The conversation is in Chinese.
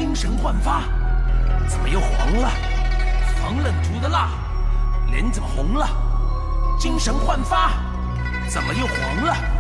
精神焕发，怎么又黄了？防冷涂的蜡，脸怎么红了？精神焕发，怎么又黄了？